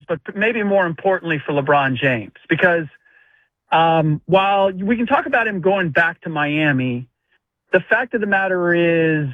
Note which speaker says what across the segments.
Speaker 1: but maybe more importantly for LeBron James, because while we can talk about him going back to Miami, the fact of the matter is,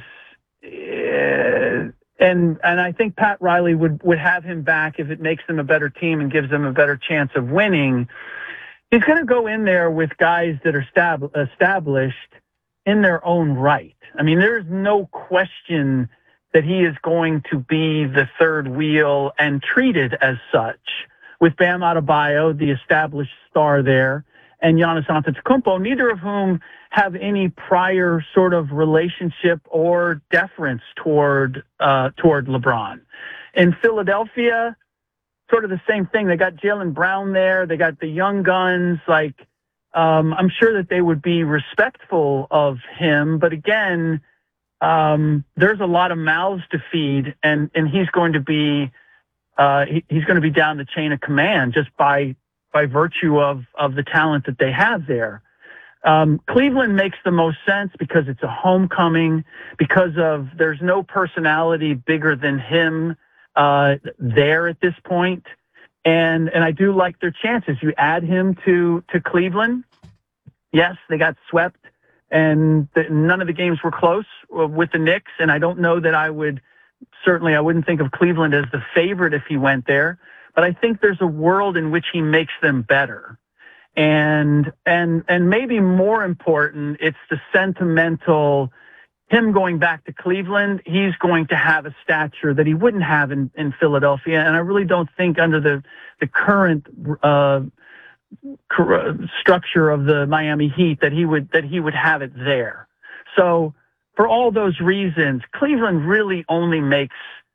Speaker 1: and I think Pat Riley would have him back if it makes them a better team and gives them a better chance of winning. He's going to go in there with guys that are established in their own right. I mean, there's no question that he is going to be the third wheel and treated as such, with Bam Adebayo, the established star there, and Giannis Antetokounmpo, neither of whom have any prior sort of relationship or deference toward LeBron. In Philadelphia, sort of the same thing. They got Jaylen Brown there. They got the young guns. I'm sure that they would be respectful of him, but again, there's a lot of mouths to feed, and he's going to be he's going to be down the chain of command just by virtue of the talent that they have there. Cleveland makes the most sense because it's a homecoming, because there's no personality bigger than him there at this point. And I do like their chances. You add him to Cleveland. Yes, they got swept, and none of the games were close with the Knicks. And I don't know that I wouldn't think of Cleveland as the favorite if he went there. But I think there's a world in which he makes them better. And maybe more important, it's the sentimental, him going back to Cleveland, he's going to have a stature that he wouldn't have in Philadelphia. And I really don't think under the current structure of the Miami Heat that he would have it there. So for all those reasons, Cleveland really only makes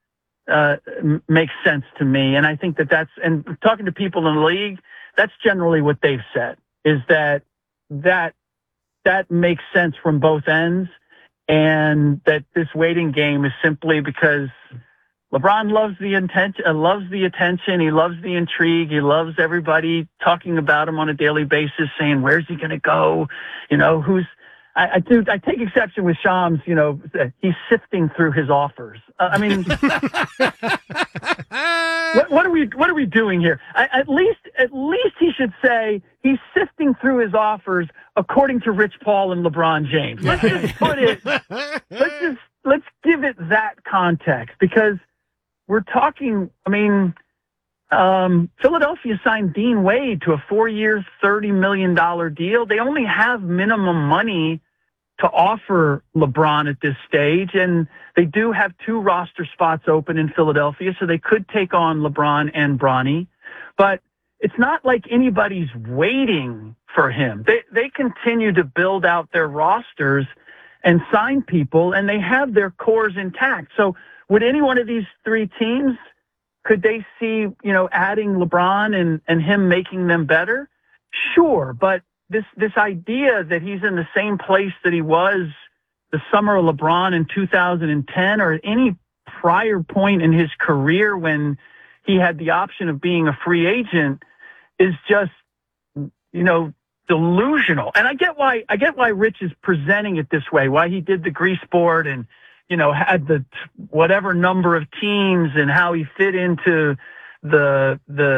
Speaker 1: sense to me. And I think and talking to people in the league, that's generally what they've said, is that makes sense from both ends. And that this waiting game is simply because LeBron loves the attention. He loves the intrigue. He loves everybody talking about him on a daily basis, saying, where's he going to go? I take exception with Shams, he's sifting through his offers. What are we doing here? At least he should say he's sifting through his offers according to Rich Paul and LeBron James. Let's just put it. Let's give it that context, because we're talking. Philadelphia signed Dean Wade to a 4-year, $30 million deal. They only have minimum money to offer LeBron at this stage, and they do have 2 roster spots open in Philadelphia, so they could take on LeBron and Bronny. But it's not like anybody's waiting for him. They continue to build out their rosters and sign people, and they have their cores intact. So would any one of these 3 teams, could they see, adding LeBron and him making them better? Sure, but this idea that he's in the same place that he was the summer of LeBron in 2010 or at any prior point in his career when he had the option of being a free agent is just, delusional. And I get why Rich is presenting it this way, why he did the grease board and, had the whatever number of teams and how he fit into the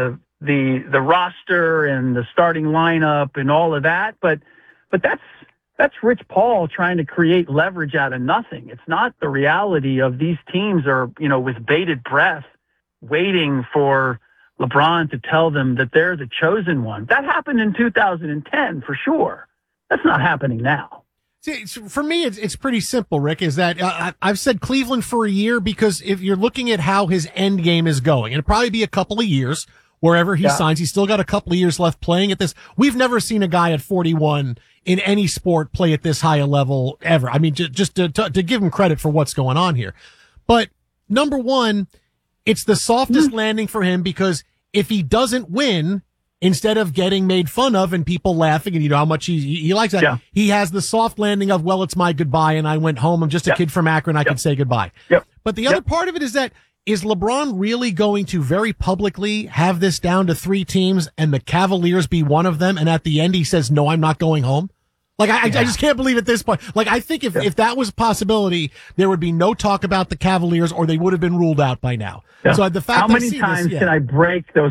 Speaker 1: roster and the starting lineup and all of that. But that's Rich Paul trying to create leverage out of nothing. It's not the reality of these teams are, with bated breath waiting for LeBron to tell them that they're the chosen one. That happened in 2010 for sure. That's not happening now.
Speaker 2: See, for me, it's pretty simple, Rick, is that I've said Cleveland for a year because if you're looking at how his end game is going, it'll probably be a couple of years wherever he signs. He's still got a couple of years left playing at this. We've never seen a guy at 41 in any sport play at this high a level ever. I mean, just to give him credit for what's going on here. But number one, it's the softest landing for him because if he doesn't win, instead of getting made fun of and people laughing and how much he likes that, he has the soft landing of, well, it's my goodbye and I went home. I'm just a kid from Akron. I can say goodbye. But the other part of it is that, is LeBron really going to very publicly have this down to 3 teams and the Cavaliers be one of them? And at the end, he says, no, I'm not going home. I just can't believe at this point. I think if that was a possibility, there would be no talk about the Cavaliers or they would have been ruled out by now. So the fact
Speaker 1: how many times can I break those